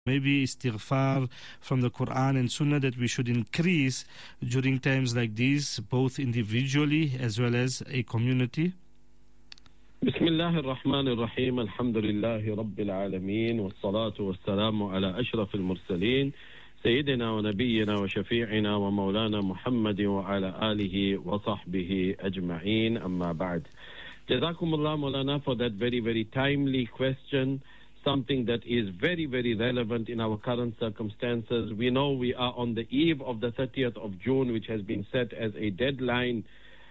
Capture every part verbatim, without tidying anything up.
maybe istighfar from the Quran and Sunnah that we should increase during times like these, both individually as well as a community? بسم الله الرحمن الرحيم الحمد لله رب العالمين والصلاة والسلام على أشرف المرسلين سيدنا ونبينا وشفيعنا ومولانا محمد وعلى آله وصحبه أجمعين أما بعد. جزاكم الله مولانا for that very very timely question, something that is very very relevant in our current circumstances. We know we are on the eve of the thirtieth of June, which has been set as a deadline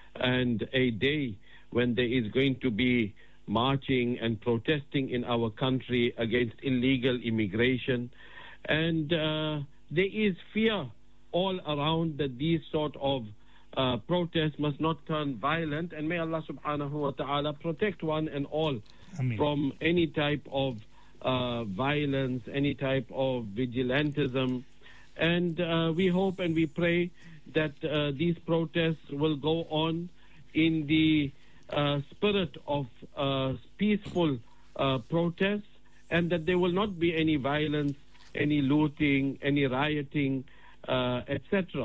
and a day when there is going to be marching and protesting in our country against illegal immigration. And uh, there is fear all around that these sort of uh, protests must not turn violent. And may Allah subhanahu wa ta'ala protect one and all Ameen. From any type of uh, violence, any type of vigilantism. And uh, we hope and we pray that uh, these protests will go on in the Uh, spirit of uh, peaceful uh, protests, and that there will not be any violence, any looting, any rioting, uh, et cetera.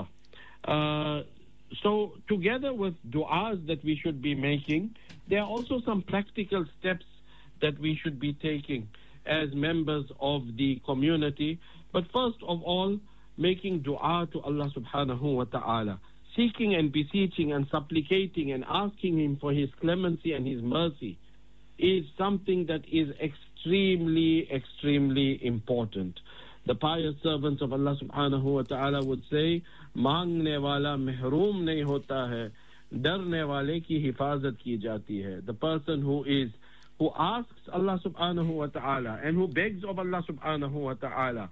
Uh, so together with du'as that we should be making, there are also some practical steps that we should be taking as members of the community. But first of all, making du'a to Allah subhanahu wa ta'ala, seeking and beseeching and supplicating and asking Him for His clemency and His mercy is something that is extremely, extremely important. The pious servants of Allah subhanahu wa ta'ala would say, मांगने वाला महरूम नहीं होता है, डरने वाले की हिफाजत की जाती है. The person who is, who asks Allah subhanahu wa ta'ala and who begs of Allah subhanahu wa ta'ala,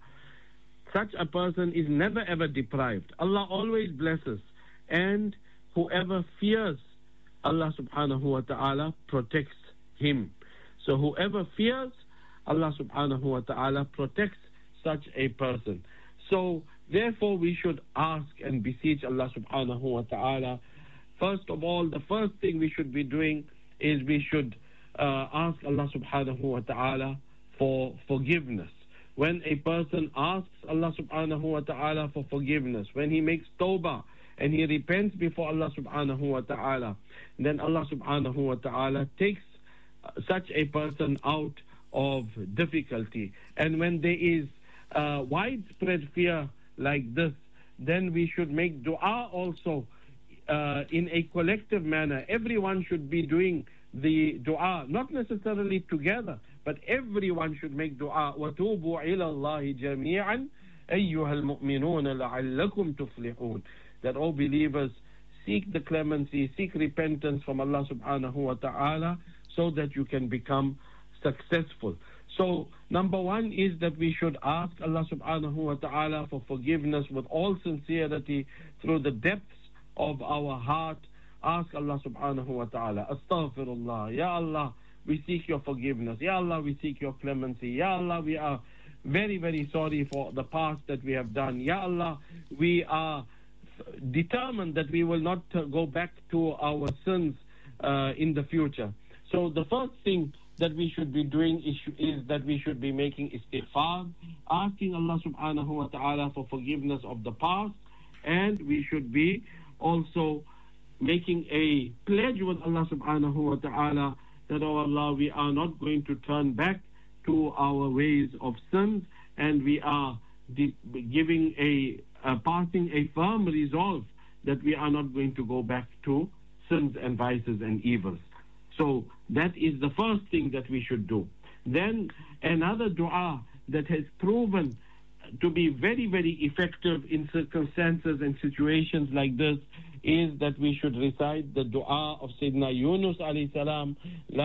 such a person is never ever deprived. Allah always blesses. And whoever fears Allah subhanahu wa ta'ala protects him. So whoever fears Allah subhanahu wa ta'ala protects such a person. So therefore we should ask and beseech Allah subhanahu wa ta'ala. First of all, the first thing we should be doing is we should uh, ask Allah subhanahu wa ta'ala for forgiveness. When a person asks Allah subhanahu wa ta'ala for forgiveness, when he makes tawbah, and he repents before Allah subhanahu wa ta'ala, then Allah subhanahu wa ta'ala takes such a person out of difficulty. And when there is uh, widespread fear like this, then we should make dua also uh, in a collective manner. Everyone should be doing the dua, not necessarily together, but everyone should make dua. وَتُوبُوا إِلَى اللَّهِ جَمِيعًا أَيُّهَا الْمُؤْمِنُونَ لَعَلَّكُمْ تُفْلِحُونَ. That all believers seek the clemency, seek repentance from Allah subhanahu wa ta'ala so that you can become successful. So number one is that we should ask Allah subhanahu wa ta'ala for forgiveness with all sincerity through the depths of our heart. Ask Allah subhanahu wa ta'ala, astaghfirullah, Ya Allah, we seek your forgiveness. Ya Allah, we seek your clemency. Ya Allah, we are very, very sorry for the past that we have done. Ya Allah, we are determined that we will not uh, go back to our sins uh, in the future. So the first thing that we should be doing is, is that we should be making istighfar, asking Allah subhanahu wa ta'ala for forgiveness of the past, and we should be also making a pledge with Allah subhanahu wa ta'ala that, oh Allah, we are not going to turn back to our ways of sins, and we are de- giving a Uh, passing a firm resolve that we are not going to go back to sins and vices and evils. So that is the first thing that we should do. Then another dua that has proven to be very, very effective in circumstances and situations like this is that we should recite the dua of Sayyidina Yunus alayhi salam,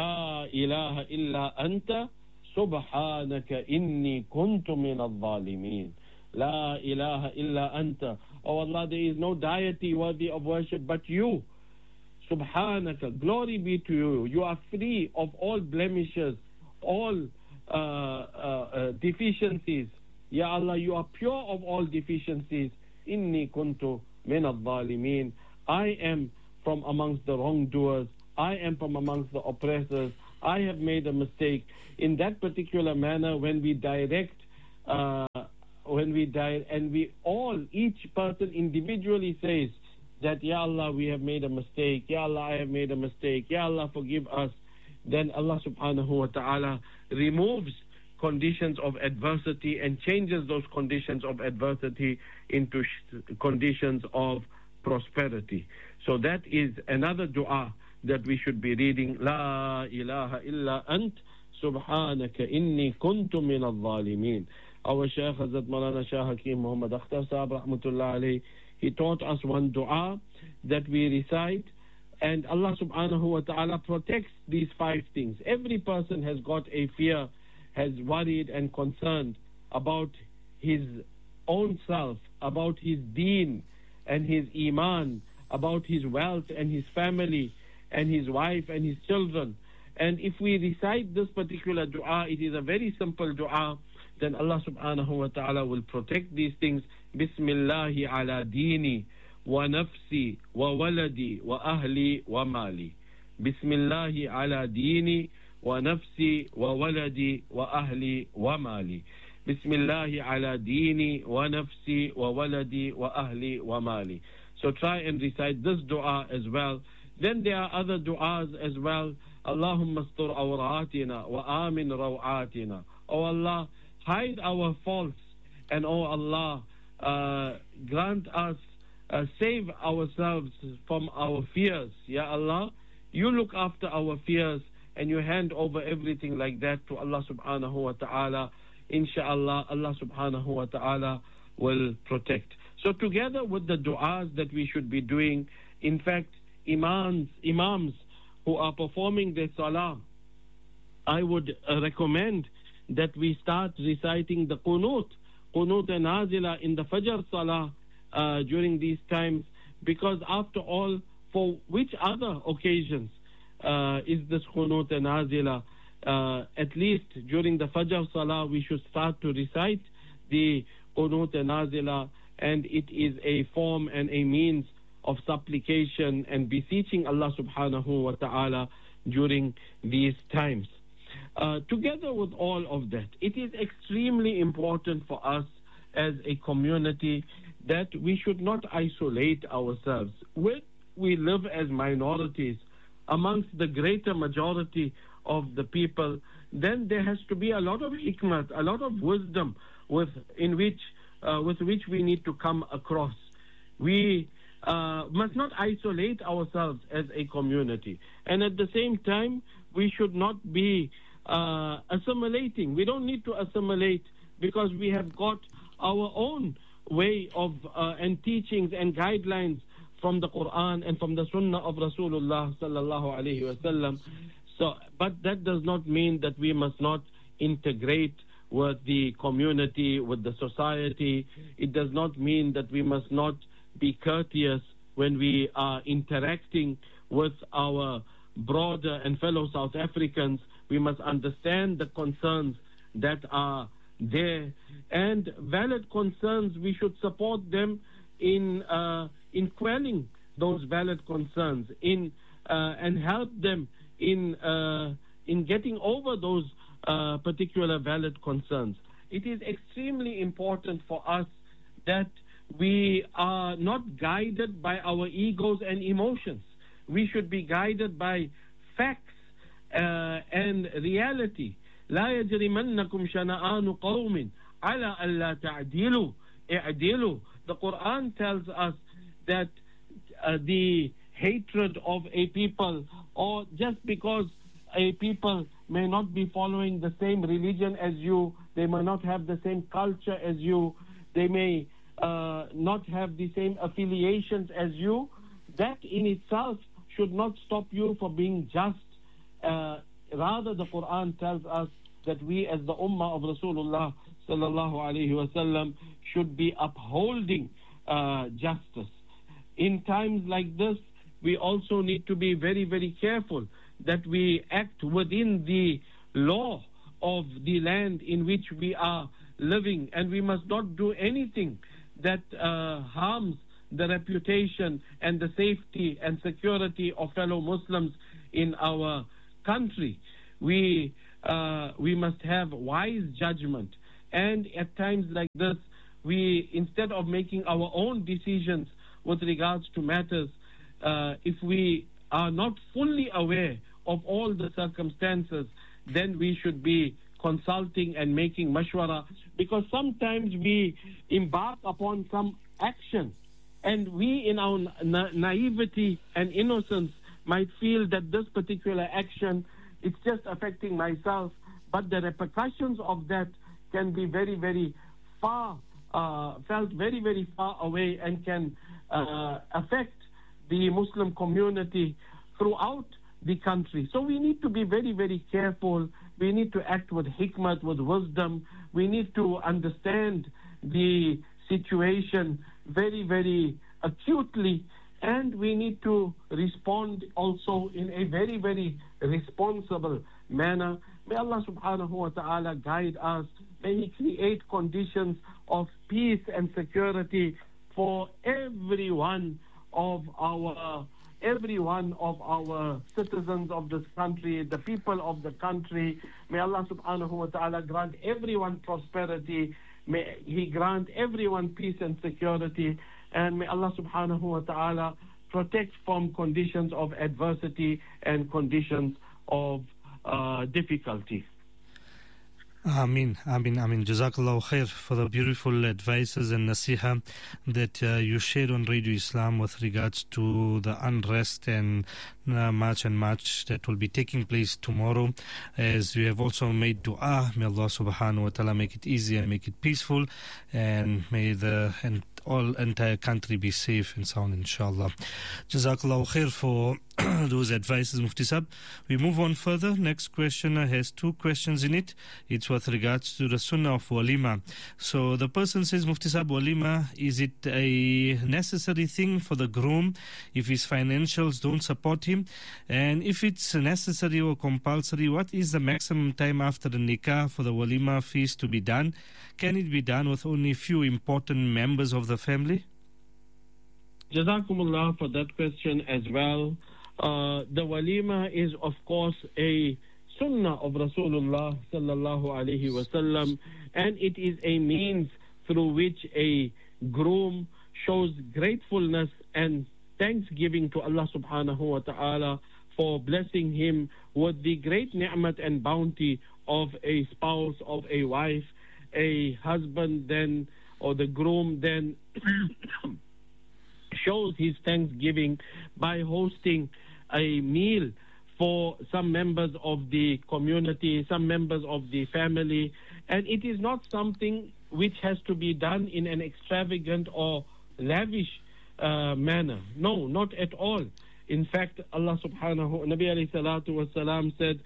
La ilaha illa anta subhanaka inni kuntu min al-zalimin. La ilaha illa anta. Oh Allah, there is no deity worthy of worship but you. Subhanaka, glory be to you. You are free of all blemishes, all uh, uh, uh, deficiencies. Ya Allah, you are pure of all deficiencies. Inni kuntu min al-zalimin. I am from amongst the wrongdoers. I am from amongst the oppressors. I have made a mistake. In that particular manner, when we direct uh, when we die, and we all, each person individually says that, Ya Allah, we have made a mistake. Ya Allah, I have made a mistake. Ya Allah, forgive us. Then Allah subhanahu wa ta'ala removes conditions of adversity and changes those conditions of adversity into conditions of prosperity. So that is another dua that we should be reading. La ilaha illa ant subhanaka inni kuntu min al-zalimin. Our Shaykh Hazrat Maulana Shah Hakim Muhammad Akhtar Sahab Rahmatullah Alayhi, he taught us one dua that we recite, and Allah subhanahu wa ta'ala protects these five things. Every person has got a fear, has worried and concerned about his own self, about his deen and his iman, about his wealth and his family and his wife and his children. And if we recite this particular dua, it is a very simple dua, then Allah subhanahu wa ta'ala will protect these things. Bismillahi ala dini wa nafsi wa waladi wa ahli wa mali. Bismillahi ala dini wa nafsi wa waladi wa ahli wa mali. Bismillahi ala dini wa nafsi wa waladi wa ahli wa mali. So try and recite this dua as well. Then there are other duas as well. Allahumma astur awratina wa amin rawatina. Oh Allah, hide our faults, and oh Allah, uh, grant us, uh, save ourselves from our fears. Ya Allah, you look after our fears, and you hand over everything like that to Allah subhanahu wa ta'ala. Insha'Allah, Allah subhanahu wa ta'ala will protect. So together with the du'as that we should be doing, in fact, imams, imams who are performing their salah, I would uh, recommend that we start reciting the qunut, qunut and nazila in the Fajr salah uh, during these times, because after all, for which other occasions uh, is this qunut and nazila? Uh, at least during the Fajr salah, we should start to recite the qunut and nazila, and it is a form and a means of supplication and beseeching Allah subhanahu wa ta'ala during these times. Uh, together with all of that, it is extremely important for us as a community that we should not isolate ourselves. When we live as minorities amongst the greater majority of the people, then there has to be a lot of hikmat, a lot of wisdom with in which uh, with which we need to come across. We uh, must not isolate ourselves as a community, and at the same time, we should not be uh, assimilating. We don't need to assimilate, because we have got our own way of uh, and teachings and guidelines from the Quran and from the Sunnah of Rasulullah sallallahu alaihi wasallam. So, but that does not mean that we must not integrate with the community, with the society. It does not mean that we must not be courteous when we are interacting with our broader and fellow South Africans. We must understand the concerns that are there, and valid concerns, we should support them in uh, in quelling those valid concerns, in uh, and help them in uh, in getting over those uh, particular valid concerns. It is extremely important for us that we are not guided by our egos and emotions. We should be guided by facts uh, and reality. لا يجرمنكم شنآن قوم على ألا تعدلوا اعدلوا. The Quran tells us that uh, the hatred of a people, or just because a people may not be following the same religion as you, they may not have the same culture as you, they may uh, not have the same affiliations as you, that in itself should not stop you from being just. Uh, rather, the Quran tells us that we as the Ummah of Rasulullah sallallahu alaihi wasallam should be upholding uh, justice. In times like this, we also need to be very, very careful that we act within the law of the land in which we are living, and we must not do anything that uh, harms the reputation and the safety and security of fellow Muslims in our country. We uh, we must have wise judgment, And at times like this, we, instead of making our own decisions with regards to matters, uh, if we are not fully aware of all the circumstances, then we should be consulting and making mashwara, because sometimes we embark upon some action and we in our na- naivety and innocence might feel that this particular action, it's just affecting myself, but the repercussions of that can be very, very far, uh, felt very, very far away, and can uh, affect the Muslim community throughout the country. So we need to be very, very careful. We need to act with hikmat, with wisdom. We need to understand the situation very, very acutely, and we need to respond also in a very, very responsible manner. May Allah subhanahu wa ta'ala guide us. May He create conditions of peace and security for every one of our every one of our citizens of this country, the people of the country. May Allah subhanahu wa ta'ala grant everyone prosperity. May He grant everyone peace and security. And may Allah subhanahu wa ta'ala protect from conditions of adversity and conditions of uh, difficulty. Ameen, Ameen, Ameen. Jazakallahu khair for the beautiful advices and nasiha that uh, you shared on Radio Islam with regards to the unrest and uh, march and march that will be taking place tomorrow. As we have also made dua, may Allah subhanahu wa ta'ala make it easy and make it peaceful, and may the and all entire country be safe and sound, inshallah. Jazakallahu khair for those advices, Mufti Sahib. We move on further. Next question has two questions in it. It's with regards to the sunnah of walima. So the person says, Mufti Sahib, walima, is it a necessary thing for the groom if his financials don't support him? And if it's necessary or compulsory, what is the maximum time after the nikah for the walima feast to be done? Can it be done with only few important members of the family? Jazakumullah for that question as well. Uh, the walima is, of course, a sunnah of Rasulullah sallallahu alaihi wasallam, and it is a means through which a groom shows gratefulness and thanksgiving to Allah subhanahu wa ta'ala for blessing him with the great ni'mat and bounty of a spouse, of a wife. A husband then, or the groom then shows his thanksgiving by hosting a meal for some members of the community, some members of the family. And it is not something which has to be done in an extravagant or lavish uh, manner. No, not at all. In fact, Allah subhanahu, Nabi alayhi salatu wasalam said,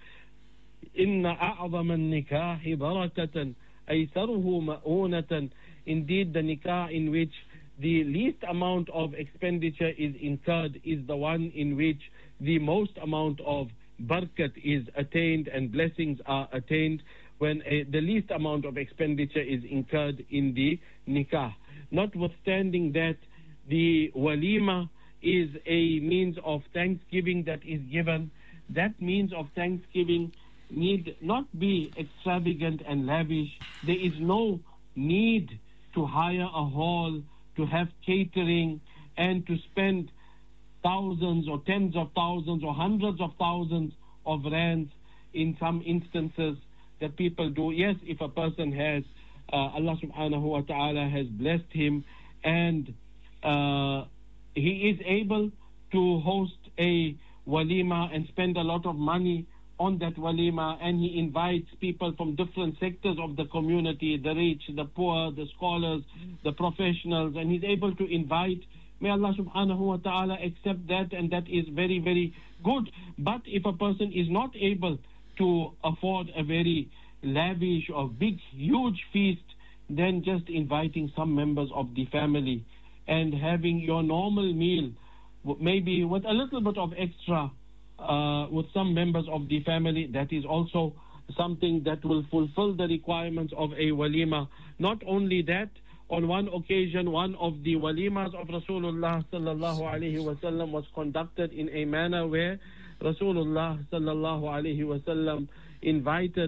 Inna a'zama nikahi barakatan aysaruhu ma'unatan. Indeed, the nikah in which the least amount of expenditure is incurred is the one in which the most amount of barakat is attained and blessings are attained, when a, the least amount of expenditure is incurred in the nikah. Notwithstanding that, the walima is a means of thanksgiving that is given. That means of thanksgiving need not be extravagant and lavish. There is no need to hire a hall, to have catering, and to spend thousands or tens of thousands or hundreds of thousands of rands in some instances that people do. Yes, if a person has, uh, Allah subhanahu wa ta'ala has blessed him, and uh, he is able to host a walima and spend a lot of money on that walima, and he invites people from different sectors of the community, the rich, the poor, the scholars, the professionals, and he's able to invite. May Allah subhanahu wa ta'ala accept that, and that is very, very good. But if a person is not able to afford a very lavish or big, huge feast, then just inviting some members of the family and having your normal meal, maybe with a little bit of extra, Uh, with some members of the family, that is also something that will fulfill the requirements of a walima. Not only that, on one occasion, one of the walimas of Rasulullah sallallahu alaihi wasallam was conducted in a manner where Rasulullah sallallahu alaihi wasallam invited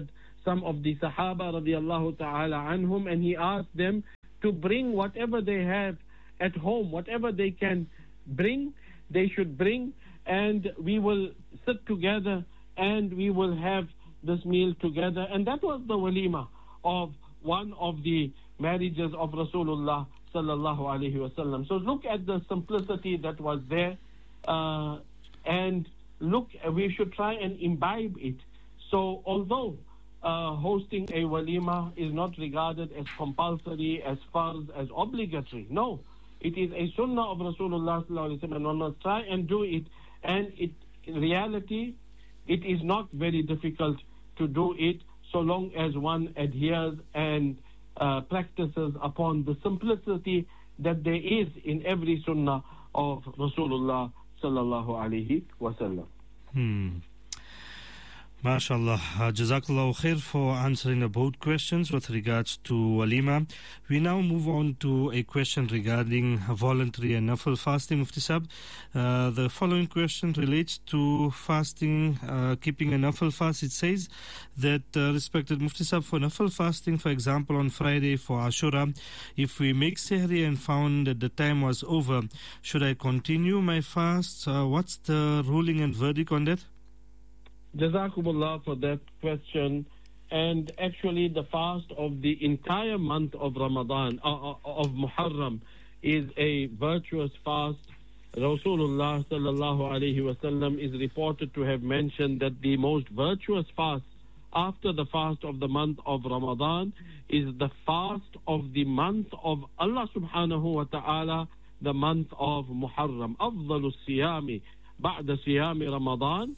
some of the Sahaba radiallahu ta'ala anhum, and he asked them to bring whatever they have at home, whatever they can bring, they should bring, and we will sit together and we will have this meal together. And that was the walima of one of the marriages of Rasulullah sallallahu alaihi wasallam. So look at the simplicity that was there, uh, and look, we should try and imbibe it. So although uh, hosting a walima is not regarded as compulsory, as farz, as obligatory, no, it is a sunnah of Rasulullah sallallahu alaihi wasallam, and one must try and do it. And it, in reality, it is not very difficult to do it, so long as one adheres and uh, practices upon the simplicity that there is in every sunnah of Rasulullah sallallahu alaihi wasallam. Hmm. MashaAllah. Uh, Jazakallahu khair for answering the both questions with regards to walima. We now move on to a question regarding voluntary and nafil fasting, Mufti Sahib. Uh, the following question relates to fasting, uh, keeping a nafil fast. It says that, uh, respected Mufti Sahib, for nafil fasting, for example, on Friday for Ashura, if we make sehri and found that the time was over, should I continue my fast? Uh, what's the ruling and verdict on that? Jazakumullah for that question. And actually the fast of the entire month of Ramadan, uh, of Muharram, is a virtuous fast. Rasulullah sallallahu alaihi wasallam is reported to have mentioned that the most virtuous fast after the fast of the month of Ramadan is the fast of the month of Allah subhanahu wa ta'ala, the month of Muharram. أفضل الصيام بعد صيام رمضان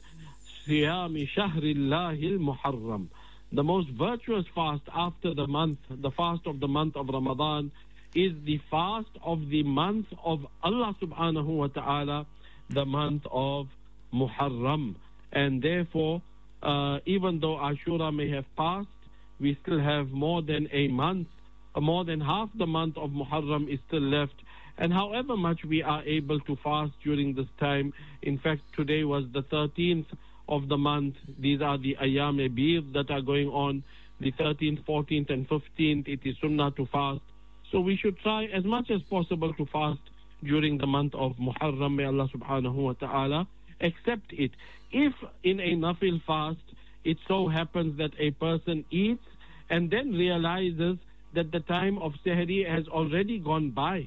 صيام شهر الله المحرم. The most virtuous fast after the month, the fast of the month of Ramadan, is the fast of the month of Allah subhanahu wa ta'ala, the month of Muharram. And therefore, uh, even though Ashura may have passed, we still have more than a month, uh, more than half the month of Muharram is still left. And however much we are able to fast during this time, in fact, today was the thirteenth of the month. These are the Ayyam Bid that are going on, the thirteenth, fourteenth and fifteenth. It is sunnah to fast. So we should try as much as possible to fast during the month of Muharram. May Allah subhanahu wa ta'ala accept it. If in a nafil fast, it so happens that a person eats and then realizes that the time of Sehri has already gone by,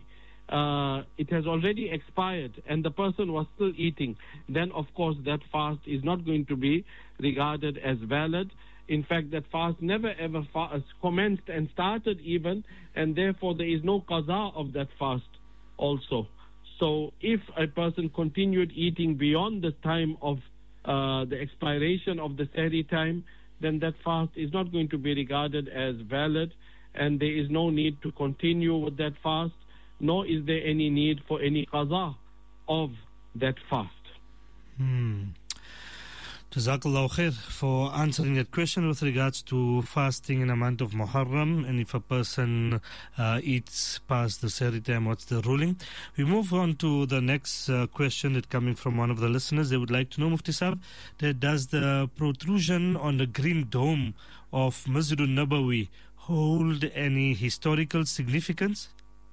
uh, it has already expired, and the person was still eating, then of course that fast is not going to be regarded as valid. In fact, that fast never ever fa- commenced and started even, and therefore there is no qaza of that fast also. So if a person continued eating beyond the time of uh, the expiration of the Sehri time, then that fast is not going to be regarded as valid, and there is no need to continue with that fast, nor is there any need for any qaza of that fast. Hmm. Jazakallah khair for answering that question with regards to fasting in a month of Muharram, and if a person uh, eats past the Sehri time, what's the ruling? We move on to the next uh, question that coming from one of the listeners. They would like to know, Mufti Sahib, that does the protrusion on the green dome of Masjidun Nabawi hold any historical significance?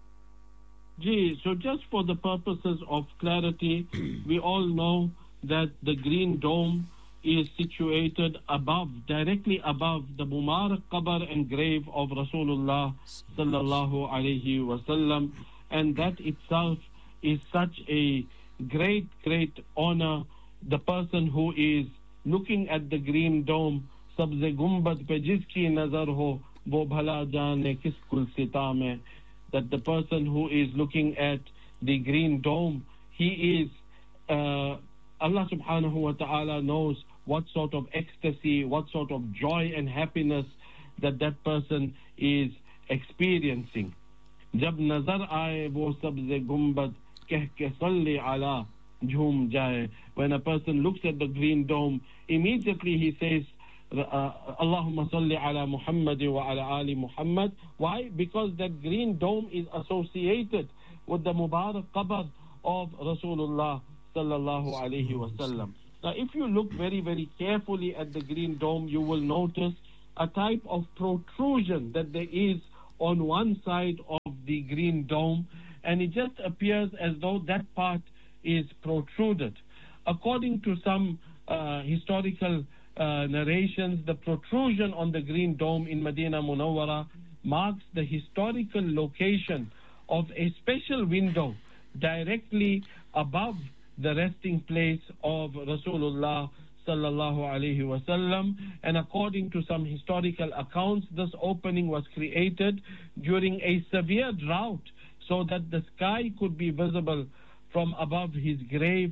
Gee, so just for the purposes of clarity, we all know that the green dome is situated above, directly above the Mubarak Qabr and grave of Rasulullah sallallahu alayhi wasallam, and that itself is such a great, great honor. The person who is looking at the green dome, sabze gumbad pe jiski nazar ho, wo bhala jaane kis kul sita mein, that the person who is looking at the green dome, he is, uh, Allah subhanahu wa ta'ala knows what sort of ecstasy, what sort of joy and happiness that that person is experiencing. Jab nazar aaye wo sabze gumbad keh ke salli ala jhum jaye. When a person looks at the green dome, immediately he says, Allahumma salli ala Muhammad wa ala ali Muhammad. Why? Because that green dome is associated with the Mubarak Qabr of Rasulullah sallallahu alayhi wasallam. Now, if you look very, very carefully at the green dome, you will notice a type of protrusion that there is on one side of the green dome, and it just appears as though that part is protruded. According to some uh, historical uh, narrations, the protrusion on the green dome in Medina Munawwara marks the historical location of a special window directly above the resting place of Rasulullah sallallahu alaihi wasallam. And according to some historical accounts, this opening was created during a severe drought so that the sky could be visible from above his grave,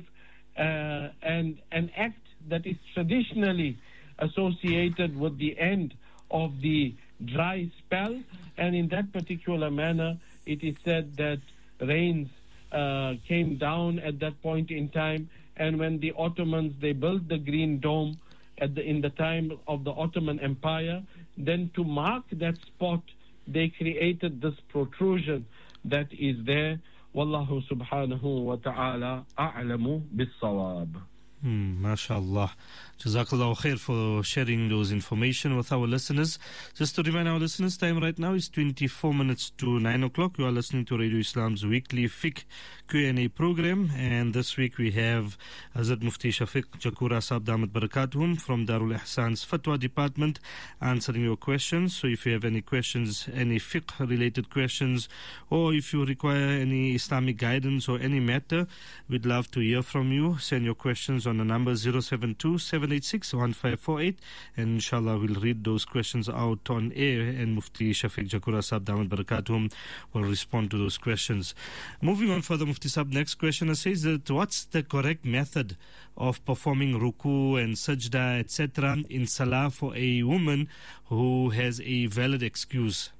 uh, and an act that is traditionally associated with the end of the dry spell. And in that particular manner, it is said that rains uh, came down at that point in time. And when the Ottomans, they built the Green Dome at the, in the time of the Ottoman Empire, then to mark that spot, they created this protrusion that is there. Wallahu subhanahu wa ta'ala a'lamu bis-sawab. Hmm, MashaAllah. Jazakallah khair for sharing those information with our listeners. Just to remind our listeners, time right now is twenty-four minutes to nine o'clock. You are listening to Radio Islam's weekly fiqh Q and A program. And this week we have Hazrat Mufti Shafiq Jakura Sahab Damat Barakatuhum from Darul Ihsan's Fatwa Department answering your questions. So if you have any questions, any fiqh related questions, or if you require any Islamic guidance or any matter, we'd love to hear from you. Send your questions on the number zero seven two, seven eight six, one five four eight, and inshallah we'll read those questions out on air, and Mufti Shafiq Jakura Sahab Damat Barakatuhum will respond to those questions. Moving on further, Mufti Sahab, next question says that what's the correct method of performing ruku and sajda, et cetera in salah for a woman who has a valid excuse?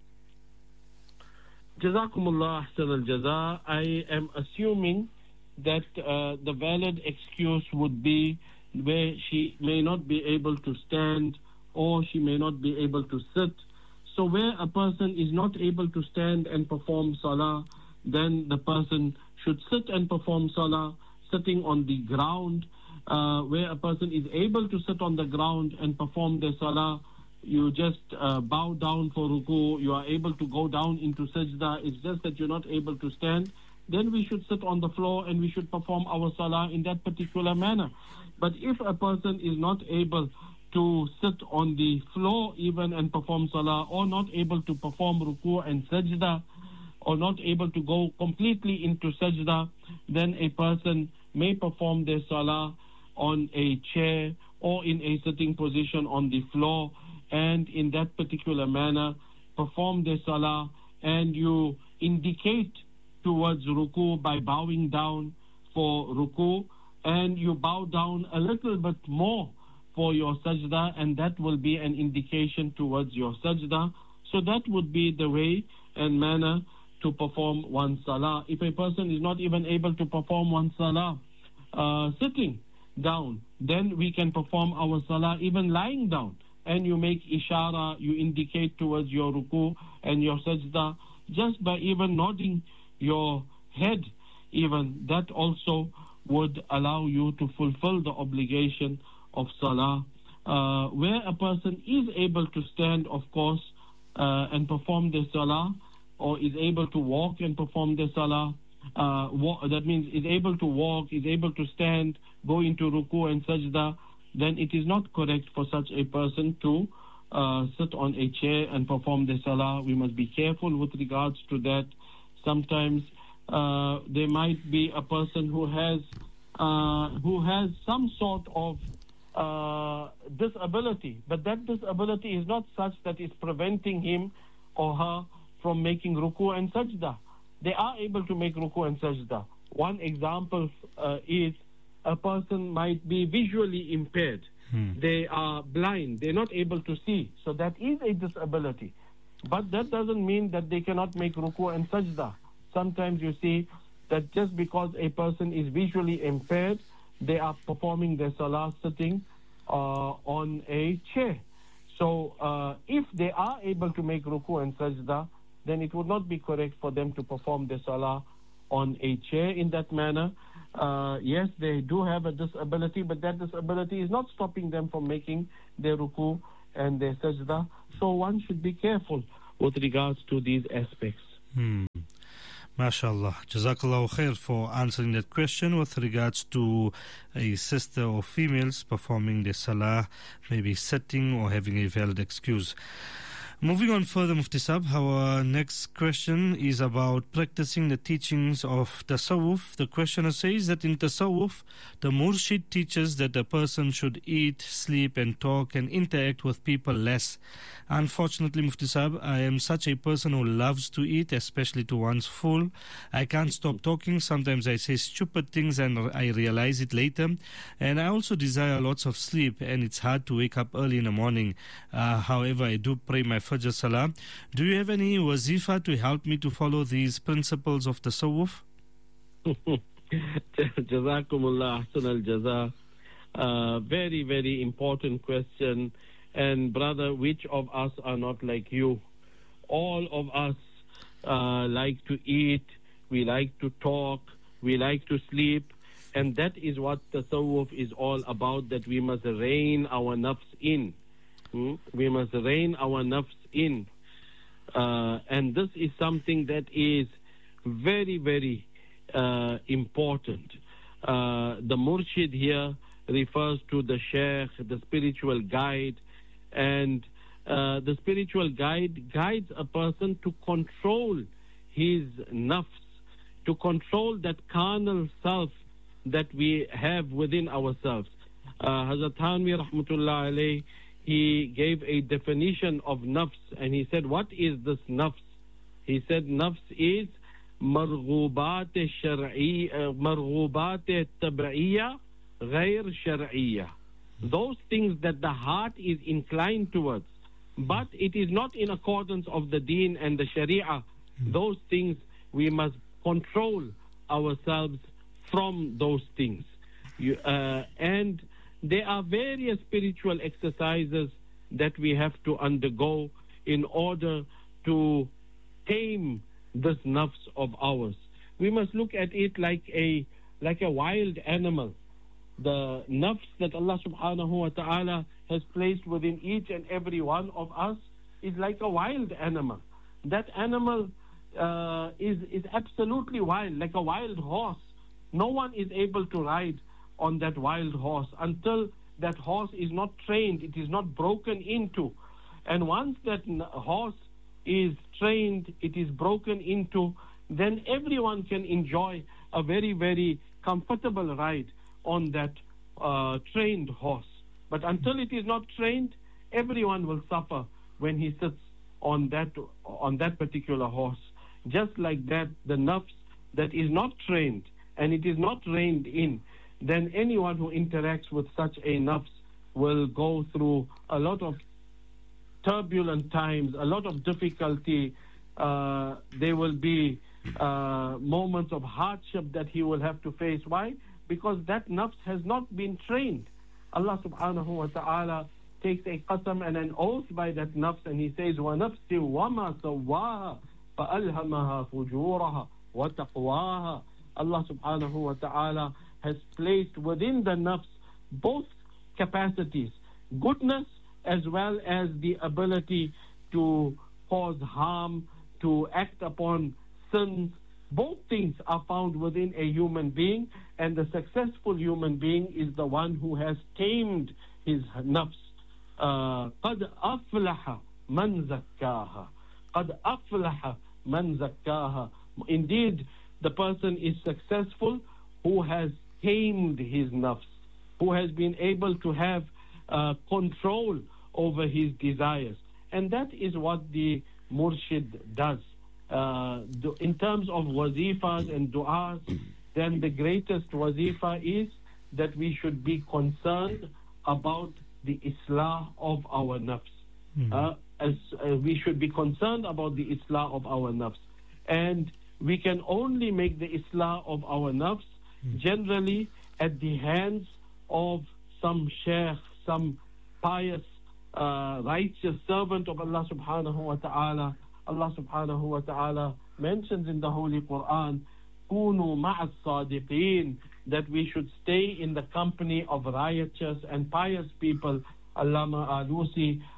Jazakumullah ahsan al-jaza. I am assuming that uh, the valid excuse would be where she may not be able to stand or she may not be able to sit. So where a person is not able to stand and perform salah, then the person should sit and perform salah sitting on the ground. Uh, where a person is able to sit on the ground and perform the salah, you just uh, bow down for ruku, you are able to go down into sajda. It's just that you're not able to stand. Then we should sit on the floor and we should perform our salah in that particular manner. But if a person is not able to sit on the floor even and perform salah, or not able to perform ruku and sajda, or not able to go completely into sajda, then a person may perform their salah on a chair or in a sitting position on the floor, and in that particular manner perform their salah, and you indicate towards ruku by bowing down for ruku, and you bow down a little bit more for your sajda, and that will be an indication towards your sajda. So that would be the way and manner to perform one salah. If a person is not even able to perform one salah uh, sitting down, then we can perform our salah even lying down, and you make ishara, you indicate towards your ruku and your sajda just by even nodding your head. Even that also would allow you to fulfill the obligation of salah. Uh, where a person is able to stand, of course, uh, and perform the salah, or is able to walk and perform the salah, uh, wa- that means is able to walk, is able to stand, go into ruku and sajda, then it is not correct for such a person to uh, sit on a chair and perform the salah. We must be careful with regards to that. Sometimes uh, there might be a person who has uh, who has some sort of uh, disability, but that disability is not such that it's preventing him or her from making ruku and sajda. They are able to make ruku and sajda. One example uh, is a person might be visually impaired. Hmm. They are blind. They're not able to see. So that is a disability. But that doesn't mean that they cannot make ruku and sajda. Sometimes you see that just because a person is visually impaired, they are performing their salah sitting uh, on a chair. So uh, if they are able to make ruku and sajda, then it would not be correct for them to perform their salah on a chair in that manner. Uh, yes, they do have a disability, but that disability is not stopping them from making their ruku and their sajda. So one should be careful with regards to these aspects. Hmm. MashaAllah. Jazakallahu khair for answering that question with regards to a sister or females performing their salah, maybe sitting or having a valid excuse. Moving on further, Mufti Sahib, our next question is about practicing the teachings of Tasawwuf. The questioner says that in Tasawwuf, the Murshid teaches that a person should eat, sleep and talk and interact with people less. Unfortunately, Mufti Sahib, I am such a person who loves to eat, especially to one's full. I can't stop talking. Sometimes I say stupid things and I realize it later. And I also desire lots of sleep, and it's hard to wake up early in the morning. Uh, however, I do pray my Fajr Salah. Do you have any wazifa to help me to follow these principles of Tasawwuf? Jazakumullah ahsan al-jaza. Uh, very, very important question. And brother, which of us are not like you? All of us uh, like to eat, we like to talk, we like to sleep. And that is what Tasawwuf is all about, that we must rein our nafs in. Hmm? We must rein our nafs in. Uh, and this is something that is very, very uh, important. Uh, the Murshid here refers to the Sheikh, the spiritual guide, and uh, the spiritual guide guides a person to control his nafs, to control that carnal self that we have within ourselves. Uh, Hazrat Thanvi rahmatullah alayhi, he gave a definition of nafs, and he said, what is this nafs? He said, nafs is marghubat shar'i, marghubat tab'iyya ghayr shar'iyya. Those things that the heart is inclined towards, but it is not in accordance of the deen and the sharia. Those things, we must control ourselves from those things. You, uh, and there are various spiritual exercises that we have to undergo in order to tame this nafs of ours. We must look at it like a like a wild animal. The nafs that Allah subhanahu wa ta'ala has placed within each and every one of us is like a wild animal. That animal uh, is, is absolutely wild, like a wild horse. No one is able to ride on that wild horse until that horse is not trained, it is not broken into. And once that horse is trained, it is broken into, then everyone can enjoy a very, very comfortable ride on that uh, trained horse. But until it is not trained, everyone will suffer when he sits on that on that particular horse. Just like that, the nafs that is not trained and it is not reined in, then anyone who interacts with such a nafs will go through a lot of turbulent times, a lot of difficulty. Uh, there will be uh, moments of hardship that he will have to face. Why? Because that nafs has not been trained. Allah subhanahu wa ta'ala takes a qasam and an oath by that nafs, and he says, وَنَفْسٍ وَمَا سَوَّاهَا فَأَلْهَمَهَا فُجُورَهَا وَتَقْوَاهَا. Allah subhanahu wa ta'ala has placed within the nafs both capacities, goodness as well as the ability to cause harm, to act upon sins. Both things are found within a human being, and the successful human being is the one who has tamed his nafs. قَدْ أَفْلَحَ مَنْ زَكَّاهَا قَدْ أَفْلَحَ مَنْ زَكَّاهَا. Indeed, the person is successful who has tamed his nafs, who has been able to have uh, control over his desires. And that is what the murshid does. Uh, in terms of wazifas and du'as, then the greatest wazifa is that we should be concerned about the islah of our nafs. Mm-hmm. Uh, as uh, we should be concerned about the islah of our nafs. And we can only make the islah of our nafs mm-hmm. generally at the hands of some sheikh, some pious, uh, righteous servant of Allah subhanahu wa ta'ala. Allah subhanahu wa ta'ala mentions in the Holy Quran, كُونُوا مَعَ الصَّادِقِينَ, that we should stay in the company of righteous and pious people. Allama Alusi,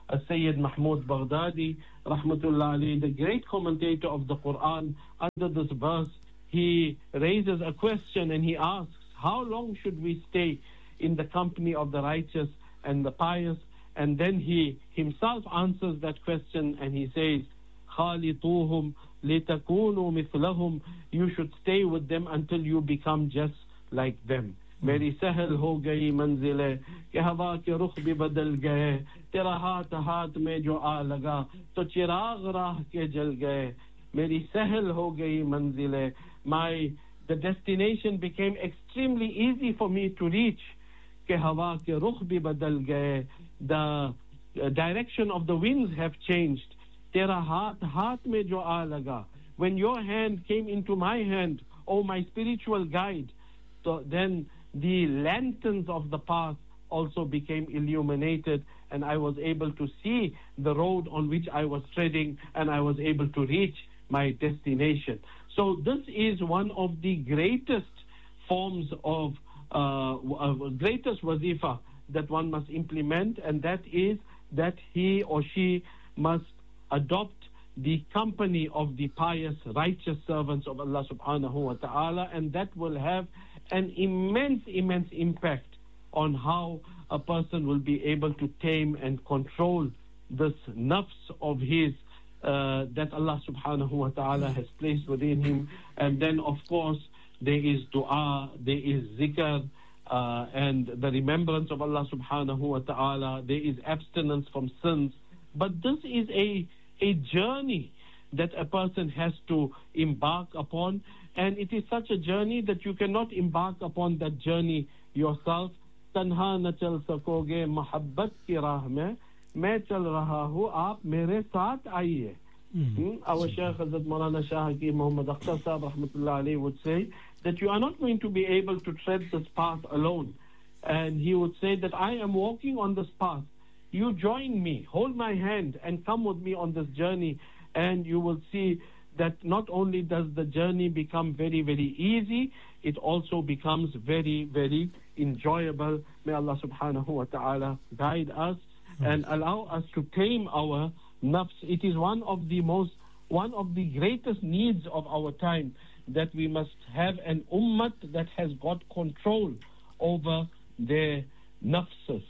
Sayyid Mahmoud Baghdadi, rahmatullah alayhi, the great commentator of the Quran, under this verse, he raises a question and he asks, how long should we stay in the company of the righteous and the pious? And then he himself answers that question and he says, خَالِطُوهُمْ لِتَكُونُوا مِثْلَهُمْ, you should stay with them until you become just like them. मेरी सहल हो गई मंजिलें कि हवा के रुख भी बदल गए, तेरा हाथ हाथ में जो आ लगा तो चिराग राह के जल गए. मेरी सहल हो गई मंजिलें, my the destination became extremely easy for me to reach. कि हवा के रुख भी बदल गए, the direction of the winds have changed. तेरा हाथ हाथ में जो आ लगा, when your hand came into my hand, oh my spiritual guide, so then the lanterns of the path also became illuminated, and I was able to see the road on which I was treading, and I was able to reach my destination. So this is one of the greatest forms of uh, uh, greatest wazifa that one must implement, and that is that he or she must adopt the company of the pious, righteous servants of Allah subhanahu wa ta'ala, and that will have an immense, immense impact on how a person will be able to tame and control this nafs of his uh, that Allah subhanahu wa ta'ala has placed within him. And then, of course, there is dua, there is zikr, uh, and the remembrance of Allah subhanahu wa ta'ala. There is abstinence from sins. But this is a, a journey that a person has to embark upon. And it is such a journey that you cannot embark upon that journey yourself. तन्हा न चल सकोगे मोहब्बत की राह में, मैं चल रहा हूँ आप मेरे साथ आइए. Our Shaykh Hazrat Maulana Shah Hakeem Muhammad Akhtar Sahib rahmatullah alayhi would say that you are not going to be able to tread this path alone. And he would say that I am walking on this path. You join me, hold my hand and come with me on this journey, and you will see that not only does the journey become very, very easy, it also becomes very, very enjoyable. May Allah subhanahu wa ta'ala guide us and allow us to tame our nafs. It is one of the most, one of the greatest needs of our time, that we must have an ummah that has got control over their nafses.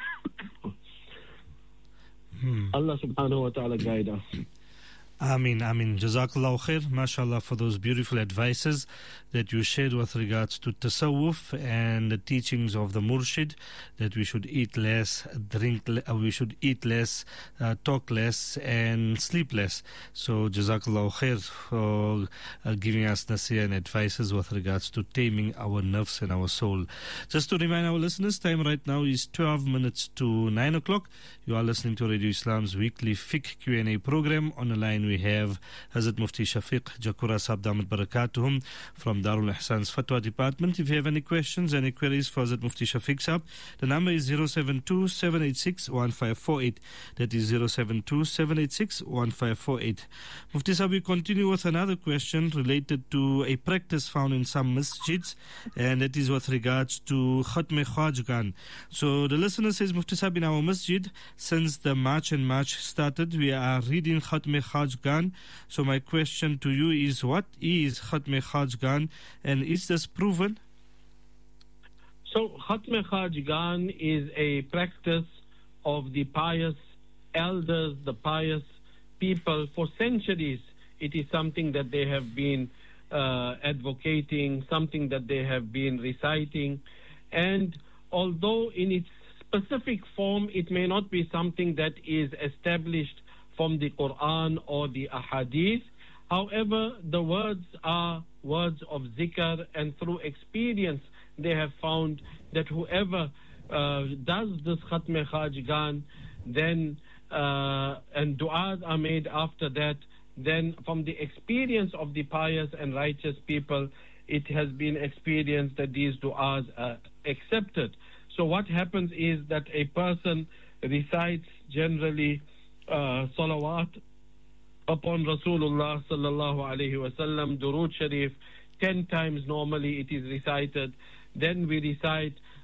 hmm. Allah subhanahu wa ta'ala guide us. Ameen, Ameen. Jazakallahu khair, mashallah, for those beautiful advices that you shared with regards to tasawwuf and the teachings of the murshid, that we should eat less, drink le- uh, we should eat less, uh, talk less, and sleep less. So Jazakallahu khair for uh, giving us nasiyah and advices with regards to taming our nerves and our soul. Just to remind our listeners, time right now is twelve minutes to nine o'clock. You are listening to Radio Islam's weekly fiqh Q and A program. On the line we have Hazrat Mufti Shafiq Jakura Sahib Damat Barakatuhum from Darul Ihsan's Fatwa Department. If you have any questions, any queries for Hazrat Mufti Shafiq Sahib, the number is zero seven two, seven eight six, one five four eight. That is zero seven two, seven eight six, one five four eight. Mufti Sahib, we continue with another question related to a practice found in some masjids, and that is with regards to Khatme Khwajgan. So the listener says, Mufti Sahib, in our masjid, since the March and March started, we are reading Khatme Khwajgan. So my question to you is, what is Khatme Khwajgan, and is this proven? So Khatme Khwajgan is a practice of the pious elders, the pious people for centuries. It is something that they have been uh, advocating, something that they have been reciting, and although in its specific form it may not be something that is established from the Quran or the Ahadith, however, the words are words of zikr, and through experience they have found that whoever uh, does this Khatme Khwajgan, then uh, and du'as are made after that, then from the experience of the pious and righteous people, it has been experienced that these du'as are accepted. So what happens is that a person recites generally uh, salawat upon Rasulullah sallallahu alayhi wasallam, Durood Sharif, ten times normally it is recited. Then we recite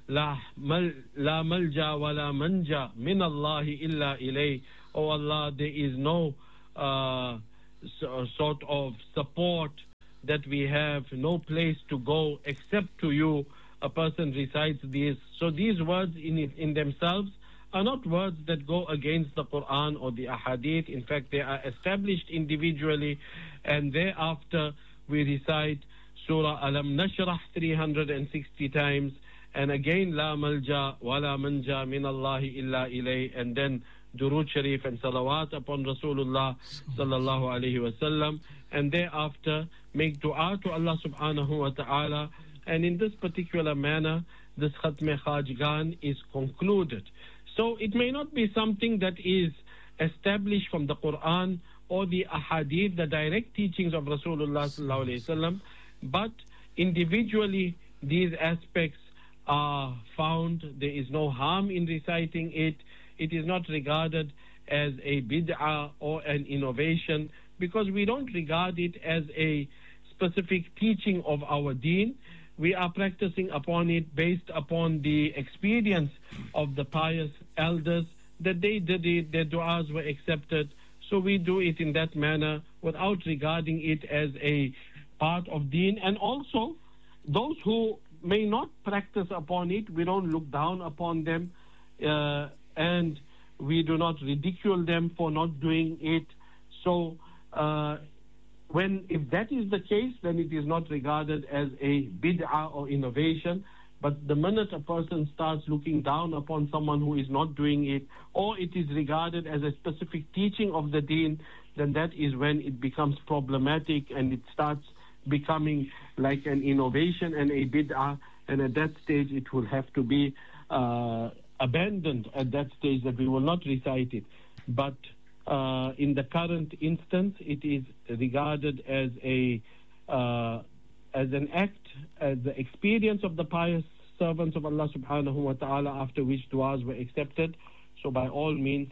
La mal la malja wa la manja min Allahi illa ilay. Oh Allah, there is no uh, so, sort of support that we have, no place to go except to you. A person recites these. So these words in it, in themselves are not words that go against the Quran or the Ahadith. In fact, they are established individually, and thereafter we recite Surah Alam Nashrah three hundred sixty times, and again La Malja wa La Manja min Allahi illa ilay, and then Durood Sharif and Salawat upon Rasulullah sallallahu alayhi wa sallam, and thereafter make dua to Allah subhanahu wa ta'ala. And in this particular manner, this Khatm Khajgan is concluded. So it may not be something that is established from the Quran or the Ahadith, the direct teachings of Rasulullah sallallahu alayhi wa sallam, but individually these aspects are found. There is no harm in reciting it. It is not regarded as a bid'ah or an innovation, because we don't regard it as a specific teaching of our deen. We are practicing upon it based upon the experience of the pious elders, that they did it, their du'as were accepted. So we do it in that manner without regarding it as a part of deen. And also, those who may not practice upon it, we don't look down upon them, uh, and we do not ridicule them for not doing it. So uh, when if that is the case, then it is not regarded as a bid'ah or innovation. But the minute a person starts looking down upon someone who is not doing it, or it is regarded as a specific teaching of the deen, then that is when it becomes problematic and it starts becoming like an innovation and a bid'ah. And at that stage, it will have to be uh, abandoned at that stage, that we will not recite it. But uh, in the current instance, it is regarded as a uh, as an act, as the experience of the pious servants of Allah subhanahu wa ta'ala, after which du'as were accepted. So by all means,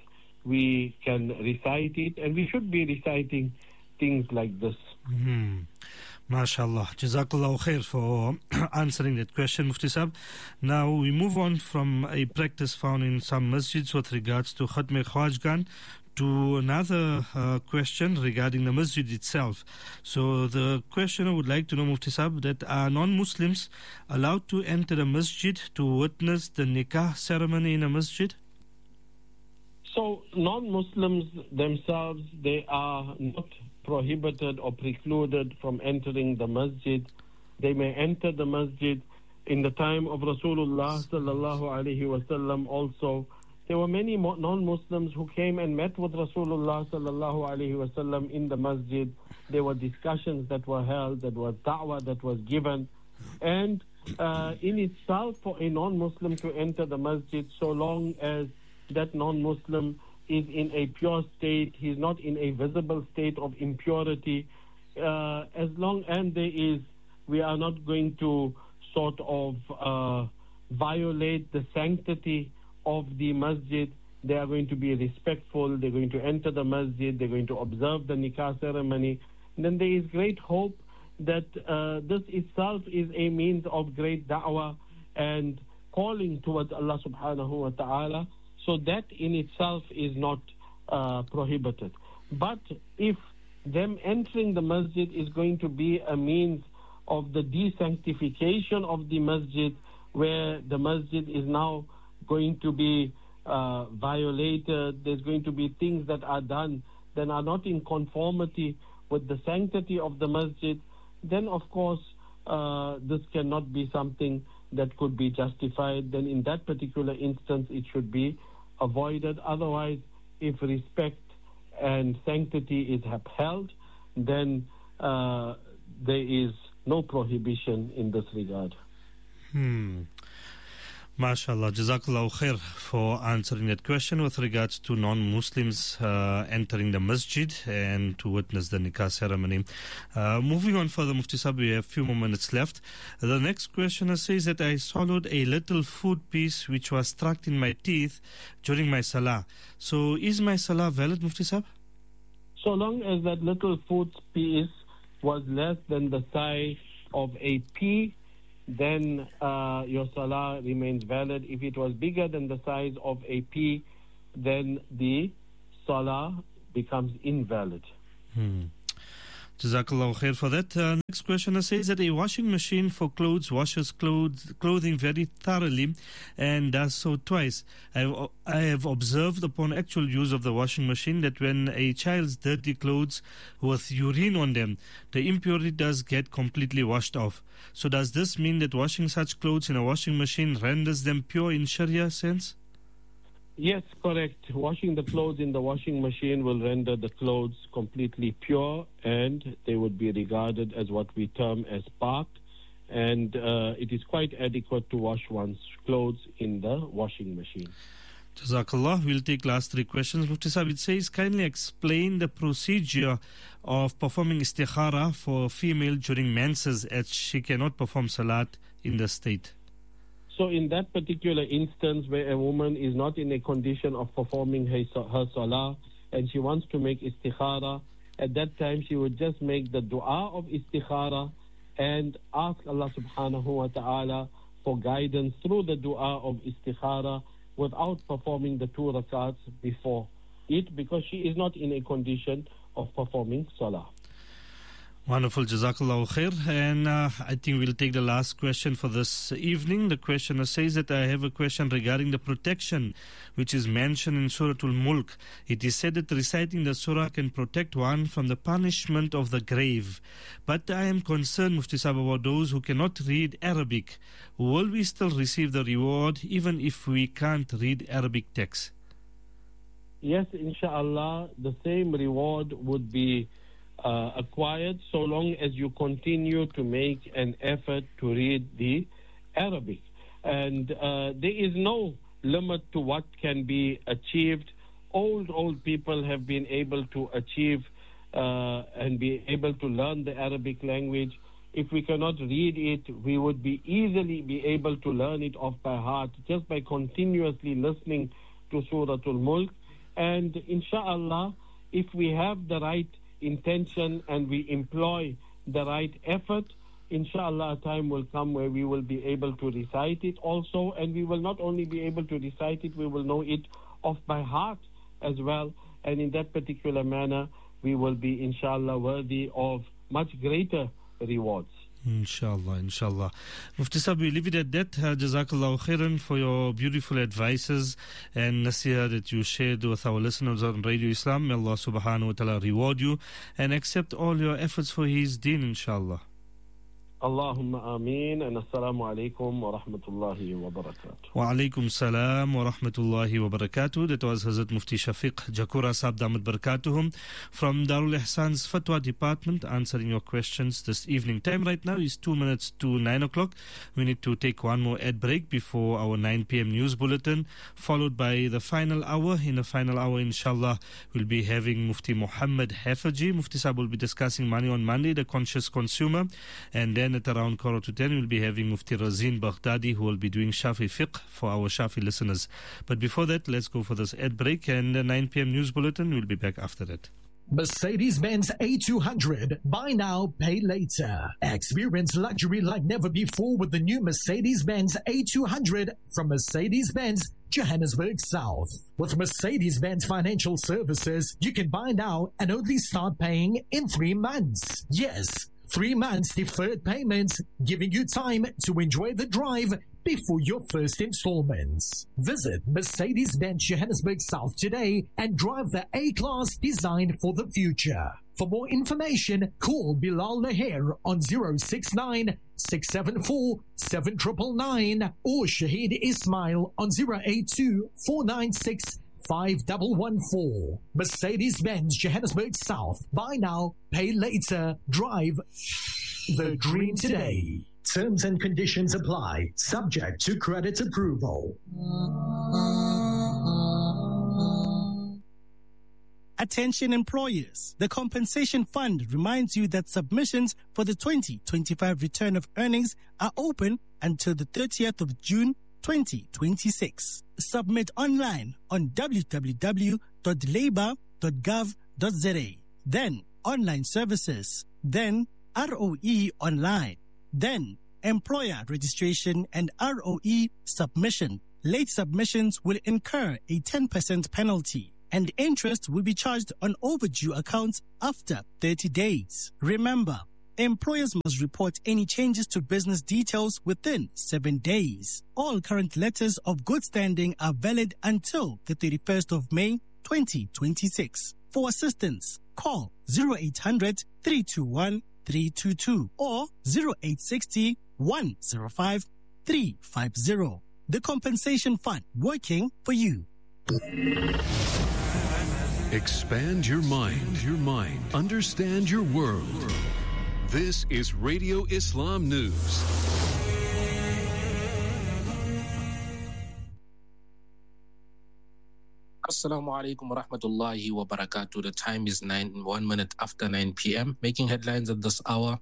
we can recite it, and we should be reciting things like this. Mm-hmm. MashaAllah. Jazakallah khair for answering that question, Mufti Sahib. Now we move on from a practice found in some masjids with regards to Khatm Khajgan to another uh, question regarding the masjid itself. So the questioner would like to know, Mufti Sahib, that are non-Muslims allowed to enter a masjid to witness the nikah ceremony in a masjid? So non-Muslims themselves, they are not prohibited or precluded from entering the masjid. They may enter the masjid. In the time of Rasulullah sallallahu alaihi wasallam also, there were many non-Muslims who came and met with Rasulullah sallallahu alaihi wasallam in the masjid. There were discussions that were held, there was da'wah that was given. And uh, in itself, for a non-Muslim to enter the masjid, so long as that non-Muslim is in a pure state, he's not in a visible state of impurity, uh, as long as there is, we are not going to sort of uh, violate the sanctity of the masjid. They are going to be respectful, they're going to enter the masjid, they're going to observe the nikah ceremony. And then there is great hope that uh, this itself is a means of great da'wah and calling towards Allah subhanahu wa ta'ala. So that in itself is not uh, prohibited. But if them entering the masjid is going to be a means of the desanctification of the masjid, where the masjid is now going to be uh, violated, there's going to be things that are done that are not in conformity with the sanctity of the masjid, then of course uh, this cannot be something that could be justified. Then in that particular instance it should be avoided. Otherwise, if respect and sanctity is upheld, then uh, there is no prohibition in this regard. Hmm. MashaAllah. Jazakallah khair for answering that question with regards to non-Muslims uh, entering the masjid and to witness the nikah ceremony. Uh, moving on further, Mufti Sahib, we have a few more minutes left. The next questioner says that I swallowed a little food piece which was stuck in my teeth during my salah. So is my salah valid, Mufti Sahib? So long as that little food piece was less than the size of a pea, then uh, your salah remains valid. If it was bigger than the size of a pea, then the salah becomes invalid. Hmm. Jazakallah khair for that. Uh, next questioner says that a washing machine for clothes washes clothes, clothing very thoroughly and does so twice. I have, I have observed upon actual use of the washing machine that when a child's dirty clothes with urine on them, the impurity does get completely washed off. So does this mean that washing such clothes in a washing machine renders them pure in Sharia sense? Yes, correct. Washing the clothes in the washing machine will render the clothes completely pure, and they would be regarded as what we term as pak. And uh, it is quite adequate to wash one's clothes in the washing machine. Jazakallah. We'll take last three questions. Mufti Sahib, it says, kindly explain the procedure of performing istikhara for a female during menses as she cannot perform salat in the state. So in that particular instance where a woman is not in a condition of performing her, her salah and she wants to make istikhara, at that time she would just make the dua of istikhara and ask Allah subhanahu wa ta'ala for guidance through the dua of istikhara without performing the two rakats before it, because she is not in a condition of performing salah. Wonderful, Jazakallah khair. And uh, I think we'll take the last question for this evening. The questioner says that I have a question regarding the protection which is mentioned in Surah Al-Mulk. It is said that reciting the surah can protect one from the punishment of the grave. But I am concerned, Mufti Sahib, about those who cannot read Arabic. Will we still receive the reward even if we can't read Arabic text? Yes, inshallah, the same reward would be Uh, acquired so long as you continue to make an effort to read the Arabic. And uh, there is no limit to what can be achieved. Old, old people have been able to achieve uh, and be able to learn the Arabic language. If we cannot read it, we would be easily be able to learn it off by heart just by continuously listening to Surah Al-Mulk. And inshallah, if we have the right intention and we employ the right effort, inshallah a time will come where we will be able to recite it also, and we will not only be able to recite it, we will know it off by heart as well, and in that particular manner we will be inshallah worthy of much greater rewards. Inshallah, inshallah. Mufti Sahib, we leave it at that. Uh, Jazakallah khairan for your beautiful advices and nasihah that you shared with our listeners on Radio Islam. May Allah subhanahu wa ta'ala reward you and accept all your efforts for His deen, inshallah. Allahumma ameen, and assalamu alaikum wa rahmatullahi wa barakatuh. Wa alaikum salam wa rahmatullahi wa barakatuh. That was Hazrat Mufti Shafiq Jakura Sahib Damat Barakatuhum from Darul Ihsan's Fatwa Department, answering your questions this evening. Time right now is two minutes to nine o'clock. We need to take one more ad break before our nine p.m. news bulletin, followed by the final hour. In the final hour, inshallah, we'll be having Mufti Muhammad Hafaji. Mufti Sahib will be discussing Money on Monday, the conscious consumer, and then at around quarter to ten, we'll be having Mufti Razin Baghdadi, who will be doing Shafi Fiqh for our Shafi listeners. But before that, let's go for this ad break, and the nine p.m. news bulletin. We'll be back after that. Mercedes-Benz A two hundred. Buy now, pay later. Experience luxury like never before with the new Mercedes-Benz A two hundred from Mercedes-Benz Johannesburg South. With Mercedes-Benz Financial Services, you can buy now and only start paying in three months. Yes, three months deferred payments, giving you time to enjoy the drive before your first installments. Visit Mercedes-Benz Johannesburg South today and drive the A-Class designed for the future. For more information, call Bilal Laher on zero six nine, six seven four, seven nine nine nine or Shahid Ismail on zero eight two, four nine six, five one one four. Mercedes-Benz Johannesburg South. Buy now, pay later. Drive the dream today. Terms and conditions apply. Subject to credit approval. Attention employers. The Compensation Fund reminds you that submissions for the twenty twenty-five return of earnings are open until the thirtieth of June twenty twenty-six. Submit online on w w w dot labour dot gov dot z a. Then online services. Then R O E online. Then employer registration and R O E submission. Late submissions will incur a ten percent penalty, and interest will be charged on overdue accounts after thirty days. Remember, employers must report any changes to business details within seven days. All current letters of good standing are valid until the thirty-first of May twenty twenty-six. For assistance, call zero eight hundred, three two one, three two two or zero eight six zero, one zero five, three five zero. The Compensation Fund, working for you. Expand your mind, your mind. Understand your world. This is Radio Islam News. Assalamu alaikum wa rahmatullahi wa barakatuh. The time is nine, one minute after nine p.m. Making headlines at this hour.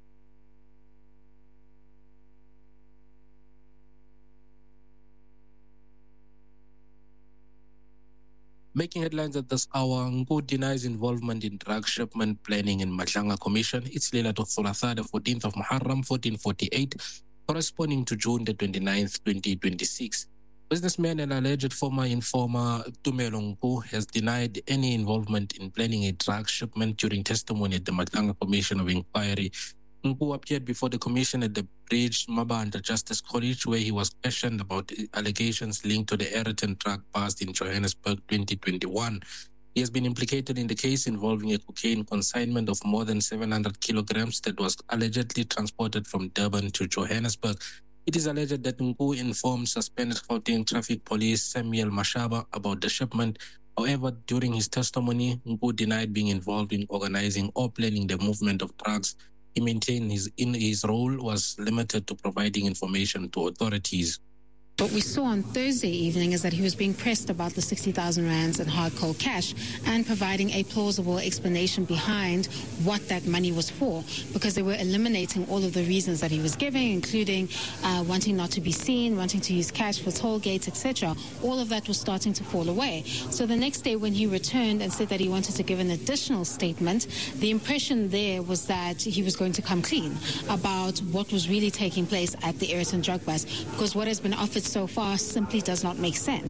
Making headlines at this hour, Nku denies involvement in drug shipment planning in Matlanga Commission. It's Laylatul Thulatha, the fourteenth of Muharram, fourteen forty-eight, corresponding to June the twenty-ninth, twenty twenty-six. Businessman and alleged former informer Tumelo Nku has denied any involvement in planning a drug shipment during testimony at the Matlanga Commission of Inquiry. Nku appeared before the commission at the Bridge Mabanda Justice College, where he was questioned about allegations linked to the Ayrton drug bust in Johannesburg twenty twenty-one. He has been implicated in the case involving a cocaine consignment of more than seven hundred kilograms that was allegedly transported from Durban to Johannesburg. It is alleged that Nku informed suspended Gauteng Traffic Police Samuel Mashaba about the shipment. However, during his testimony, Nku denied being involved in organizing or planning the movement of drugs. He maintained his, in his role was limited to providing information to authorities. What we saw on Thursday evening is that he was being pressed about the sixty thousand rands in hard cold cash and providing a plausible explanation behind what that money was for, because they were eliminating all of the reasons that he was giving, including uh, wanting not to be seen, wanting to use cash for toll gates, et cetera. All of that was starting to fall away. So the next day when he returned and said that he wanted to give an additional statement, the impression there was that he was going to come clean about what was really taking place at the Ayrton drug bust, because what has been offered so far simply does not make sense.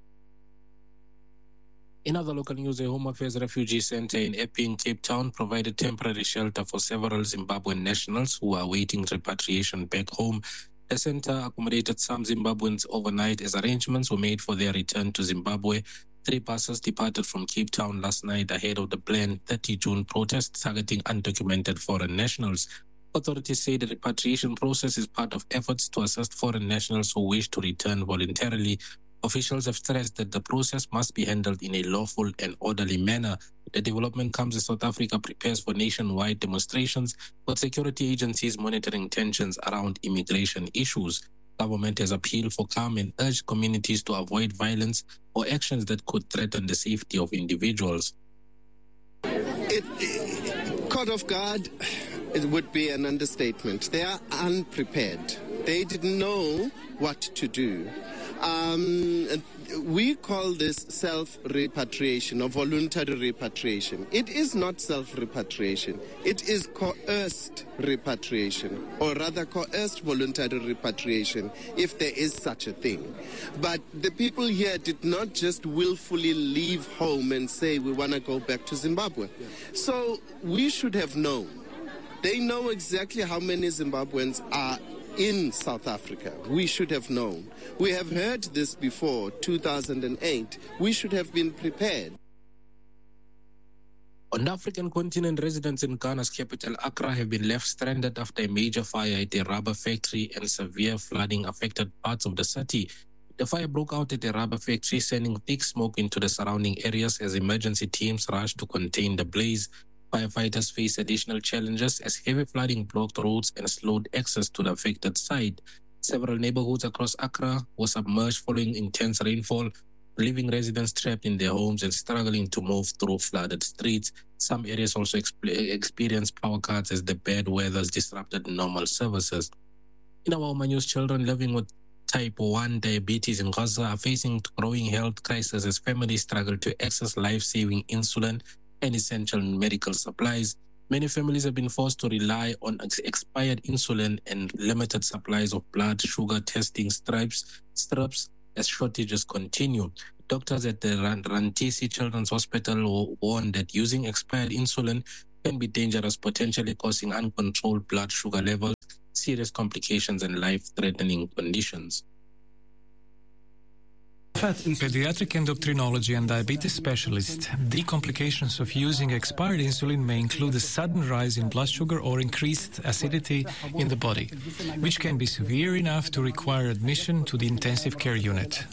In other local news, a Home Affairs Refugee Center in Epping, Cape Town, provided temporary shelter for several Zimbabwean nationals who are awaiting repatriation back home. The center accommodated some Zimbabweans overnight as arrangements were made for their return to Zimbabwe. Three buses departed from Cape Town last night ahead of the planned thirty June protest targeting undocumented foreign nationals. Authorities say the repatriation process is part of efforts to assist foreign nationals who wish to return voluntarily. Officials have stressed that the process must be handled in a lawful and orderly manner. The development comes as South Africa prepares for nationwide demonstrations, with security agencies monitoring tensions around immigration issues. Government has appealed for calm and urged communities to avoid violence or actions that could threaten the safety of individuals. It, it, caught off guard, it would be an understatement. They are unprepared. They didn't know what to do. Um, we call this self-repatriation or voluntary repatriation. It is not self-repatriation. It is coerced repatriation, or rather coerced voluntary repatriation, if there is such a thing. But the people here did not just willfully leave home and say, we want to go back to Zimbabwe. So we should have known. They know exactly how many Zimbabweans are in South Africa. We should have known. We have heard this before, two thousand eight. We should have been prepared. On the African continent, residents in Ghana's capital, Accra, have been left stranded after a major fire at a rubber factory and severe flooding affected parts of the city. The fire broke out at a rubber factory, sending thick smoke into the surrounding areas as emergency teams rushed to contain the blaze. Firefighters face additional challenges as heavy flooding blocked roads and slowed access to the affected site. Several neighborhoods across Accra were submerged following intense rainfall, leaving residents trapped in their homes and struggling to move through flooded streets. Some areas also exp- experienced power cuts as the bad weather disrupted normal services. In our Oma News, children living with type one diabetes in Gaza are facing growing health crisis as families struggle to access life-saving insulin and essential medical supplies. Many families have been forced to rely on ex- expired insulin and limited supplies of blood sugar testing strips, strips as shortages continue. Doctors at the Rantisi Children's Hospital warn that using expired insulin can be dangerous, potentially causing uncontrolled blood sugar levels, serious complications, and life-threatening conditions. Pediatric endocrinology and diabetes specialists, the complications of using expired insulin may include a sudden rise in blood sugar or increased acidity in the body, which can be severe enough to require admission to the intensive care unit.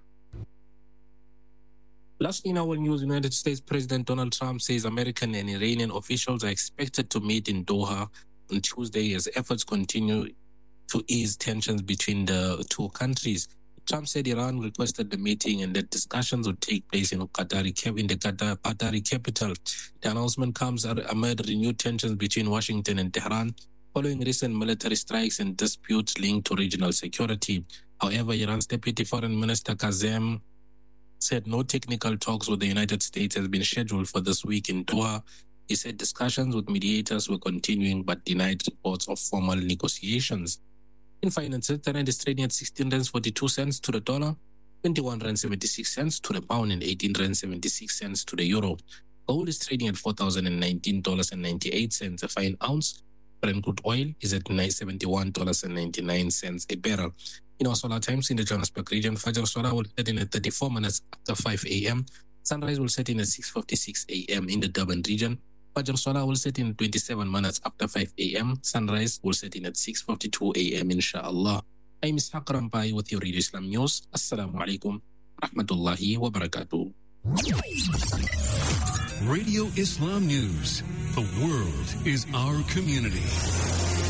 Lastly, in our news, United States President Donald Trump says American and Iranian officials are expected to meet in Doha on Tuesday as efforts continue to ease tensions between the two countries. Trump said Iran requested the meeting and that discussions would take place in, Qatari, in the Qatar, Qatari capital. The announcement comes amid renewed tensions between Washington and Tehran following recent military strikes and disputes linked to regional security. However, Iran's Deputy Foreign Minister Qasem said no technical talks with the United States has been scheduled for this week in Doha. He said discussions with mediators were continuing but denied reports of formal negotiations. In finances, the rand is trading at sixteen rands forty-two cents to the dollar, twenty-one rands seventy-six cents to the pound, and eighteen rands seventy-six cents to the euro. Gold is trading at four thousand nineteen dollars and ninety-eight cents a fine ounce. Brent crude oil is at seventy-one dollars and ninety-nine cents a barrel. In our solar times in the Johannesburg region, Fajr Solar will set in at thirty-four minutes after five a.m. Sunrise will set in at six fifty-six a.m. in the Durban region. Fajr Solar will set in at twenty-seven minutes after five a.m. Sunrise will set in at six fifty-two a.m. inshallah. I'm Ishaq Rampai with your Radio Islam News. Assalamu alaikum rahmatullahi wa barakatuh. Radio Islam News. The world is our community.